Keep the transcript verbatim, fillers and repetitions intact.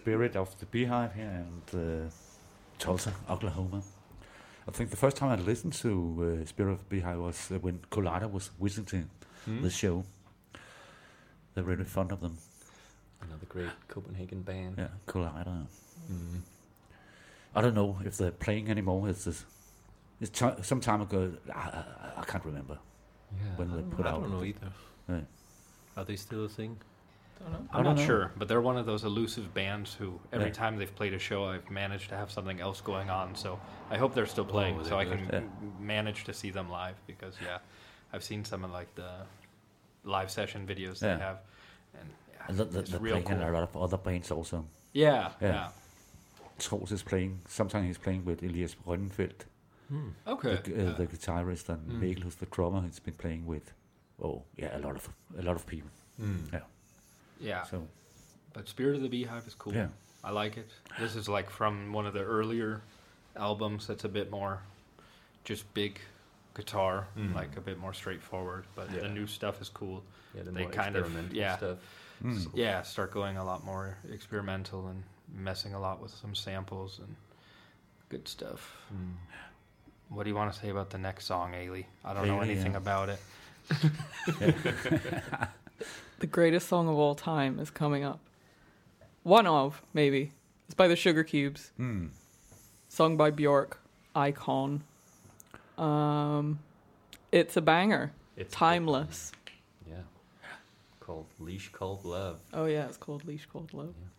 Spirit of the Beehive here and uh, Tulsa, Oklahoma. I think the first time I listened to uh, Spirit of the Beehive was uh, when Collider was visiting Hmm? the show. They're really fond of them. Another great Copenhagen band. Yeah, Collider. Mm. I don't know if they're playing anymore. It's, this, it's t- some time ago. I, I, I can't remember Yeah. when I they don't, put I out. don't know either. Yeah. Are they still a thing? Don't know. I I'm don't not know. sure, but they're one of those elusive bands who every Yeah. time they've played a show, I've managed to have something else going on. So I hope they're still playing, Oh, so I they're can good. m- manage to see them live. Because yeah, I've seen some of like the live session videos they Yeah. have, and yeah, And the, the, it's they're real playing in cool. a lot of other bands also. Yeah, Yeah. yeah, Troels is playing. Sometimes he's playing with Elias Rønnfeldt, Hmm. okay. the, uh, yeah. the guitarist, and Mm. Mikkel, who's the drummer. He's been playing with. Oh yeah, a lot of a lot of people. Mm. Yeah. yeah. So But Spirit of the Beehive is cool. yeah. I like it. This is like from one of the earlier albums that's a bit more just big guitar, Mm. like a bit more straightforward. But Yeah. the new stuff is cool. Yeah, the They more kind of- experimental yeah. stuff. Mm. So- Yeah, start going a lot more experimental and messing a lot with some samples and good stuff. Mm. What do you want to say about the next song, Ailey? I don't know Ailey, anything yeah. about it. The greatest song of all time is coming up. One of, maybe. It's by the Sugar Cubes. Mm. Sung by Bjork. Icon. Um, it's a banger. It's Timeless. Yeah. Called Leash Called Love. Oh yeah, it's called Leash Called Love. Yeah.